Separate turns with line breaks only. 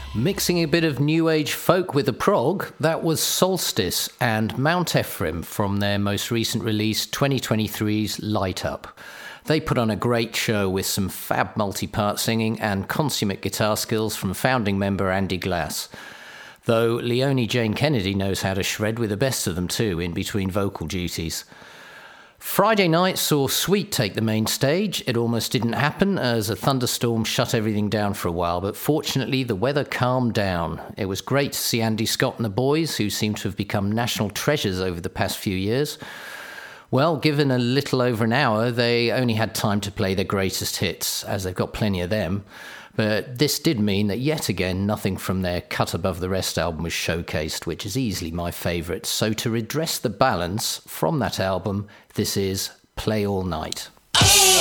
Mixing a bit of new age folk with the prog, that was Solstice and Mount Ephraim from their most recent release, 2023's Light Up. They put on a great show with some fab multi-part singing and consummate guitar skills from founding member Andy Glass. Though Leonie Jane Kennedy knows how to shred with the best of them too, in between vocal duties. Friday night saw Sweet take the main stage. It almost didn't happen as a thunderstorm shut everything down for a while, but fortunately the weather calmed down. It was great to see Andy Scott and the boys, who seem to have become national treasures over the past few years. Well, given a little over an hour, they only had time to play their greatest hits, as they've got plenty of them. But this did mean that yet again nothing from their Cut Above the Rest album was showcased, which is easily my favourite. So to redress the balance from that album, this is Play All Night.
Oh!